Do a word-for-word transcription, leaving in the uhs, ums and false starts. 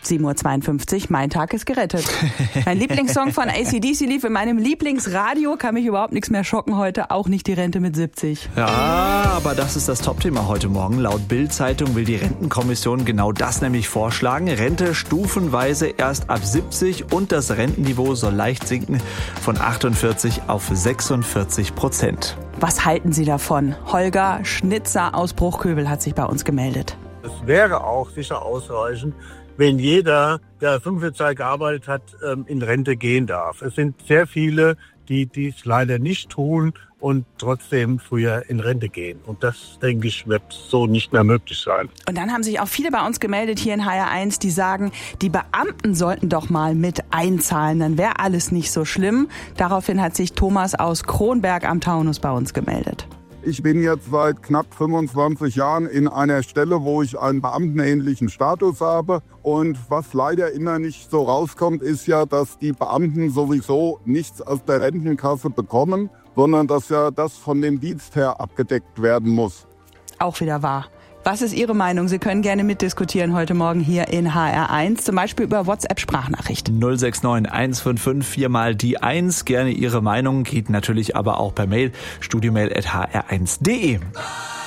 sieben Uhr zweiundfünfzig, mein Tag ist gerettet. Mein Lieblingssong von A C D C lief in meinem Lieblingsradio, kann mich überhaupt nichts mehr schocken heute, auch nicht die Rente mit siebzig. Ja, aber das ist das Topthema heute Morgen. Laut Bild-Zeitung will die Rentenkommission genau das nämlich vorschlagen. Rente stufenweise erst ab siebzig und das Rentenniveau soll leicht sinken von achtundvierzig auf sechsundvierzig Prozent. Was halten Sie davon? Holger Schnitzer aus Bruchköbel hat sich bei uns gemeldet. Es wäre auch sicher ausreichend, wenn jeder, der fünfundvierzig Jahre gearbeitet hat, in Rente gehen darf. Es sind sehr viele, die dies leider nicht tun und trotzdem früher in Rente gehen. Und das, denke ich, wird so nicht mehr möglich sein. Und dann haben sich auch viele bei uns gemeldet hier in H R eins, die sagen, die Beamten sollten doch mal mit einzahlen, dann wäre alles nicht so schlimm. Daraufhin hat sich Thomas aus Kronberg am Taunus bei uns gemeldet. Ich bin jetzt seit knapp fünfundzwanzig Jahren in einer Stelle, wo ich einen beamtenähnlichen Status habe. Und was leider immer nicht so rauskommt, ist ja, dass die Beamten sowieso nichts aus der Rentenkasse bekommen, sondern dass ja das von dem Dienst her abgedeckt werden muss. Auch wieder wahr. Was ist Ihre Meinung? Sie können gerne mitdiskutieren heute Morgen hier in H R eins, zum Beispiel über WhatsApp-Sprachnachricht. null sechs neun eins fünf fünf vier mal die eins. Gerne Ihre Meinung, geht natürlich aber auch per Mail, studiomail at h r eins punkt d e.